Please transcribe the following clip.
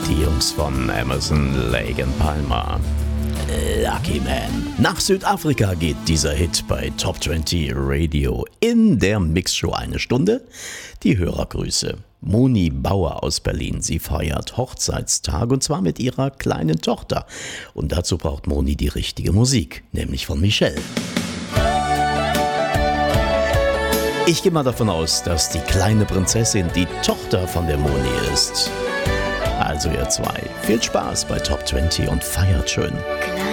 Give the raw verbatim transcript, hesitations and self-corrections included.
Die Jungs von Emerson, Lake and Palmer. Lucky Man. Nach Südafrika geht dieser Hit bei Top zwanzig Radio in der Mixshow eine Stunde. Die Hörergrüße. Moni Bauer aus Berlin. Sie feiert Hochzeitstag und zwar mit ihrer kleinen Tochter. Und dazu braucht Moni die richtige Musik, nämlich von Michelle. Ich gehe mal davon aus, dass die kleine Prinzessin die Tochter von der Moni ist. Also ihr zwei, viel Spaß bei Top zwanzig und feiert schön. Klar.